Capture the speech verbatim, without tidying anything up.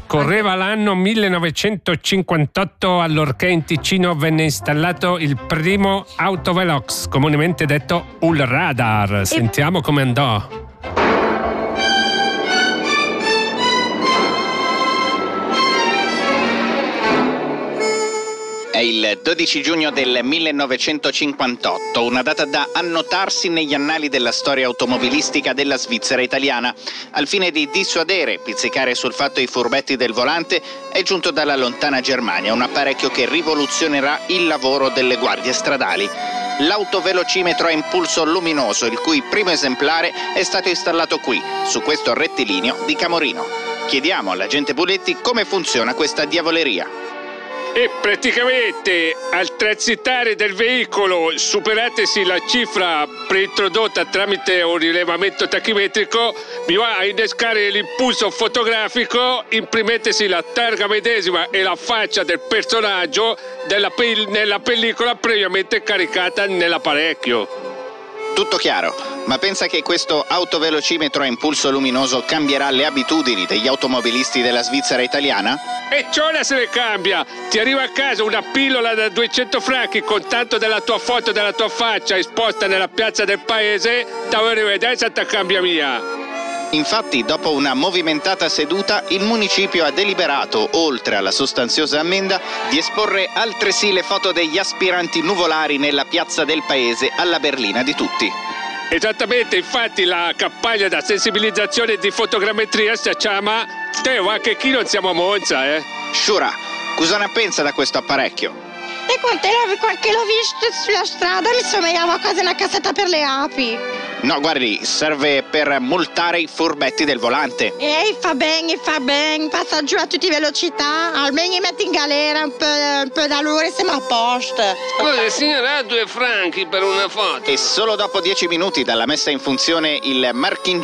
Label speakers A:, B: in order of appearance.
A: Correva l'anno millenovecentocinquantotto allorché in Ticino venne installato il primo autovelox, comunemente detto U L radar. Sentiamo come andò.
B: È il dodici giugno del millenovecentocinquantotto, una data da annotarsi negli annali della storia automobilistica della Svizzera italiana. Al fine di dissuadere e pizzicare sul fatto i furbetti del volante, è giunto dalla lontana Germania un apparecchio che rivoluzionerà il lavoro delle guardie stradali. L'autovelocimetro a impulso luminoso, il cui primo esemplare è stato installato qui, su questo rettilineo di Camorino. Chiediamo all'agente Puletti come funziona questa diavoleria.
A: E praticamente al transitare del veicolo, superatesi la cifra preintrodotta tramite un rilevamento tachimetrico, mi va a innescare l'impulso fotografico, imprimetesi la targa medesima e la faccia del personaggio della pel- nella pellicola previamente caricata nell'apparecchio.
B: Tutto chiaro, ma pensa che questo autovelocimetro a impulso luminoso cambierà le abitudini degli automobilisti della Svizzera italiana?
A: E ciò se ne cambia! Ti arriva a casa una pillola da duecento franchi con tanto della tua foto, della tua faccia esposta nella piazza del paese, da rivedersi te cambia mia!
B: Infatti, dopo una movimentata seduta, il municipio ha deliberato, oltre alla sostanziosa ammenda, di esporre altresì le foto degli aspiranti nuvolari nella piazza del paese alla berlina di tutti.
A: Esattamente, infatti la campagna da sensibilizzazione di fotogrammetria si chiama Te va che chi non siamo a Monza, eh?
B: Shura, cosa ne pensa da questo apparecchio?
C: E quante che l'ho visto sulla strada mi somigliava quasi una cassetta per le api.
B: No, guardi, serve per multare i furbetti del volante.
C: Ehi, fa bene, fa bene, passa giù a tutte velocità, almeno mi metti in galera un po', un po' d'allure, siamo a posto.
D: Scusa, signora, due franchi per una foto.
B: E solo dopo dieci minuti dalla messa in funzione il marchingegno